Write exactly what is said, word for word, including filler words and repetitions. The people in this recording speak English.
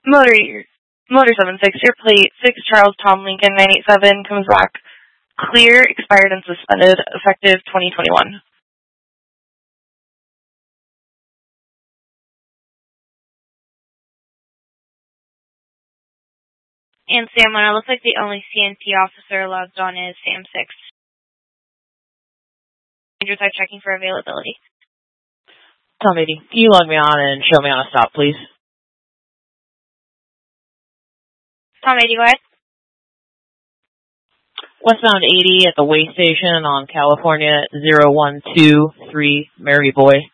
Motor, Motor seven six, your plate six Charles Tom Lincoln nine eight seven comes back clear, expired and suspended, effective twenty twenty-one. And Sam one, it looks like the only C N P officer logged on is Sam six. Rangers are checking for availability. Tom eighty, can you log me on and show me on a stop, please? Tom eighty, go ahead. Westbound eighty at the way station on California zero one two three Mary Boy.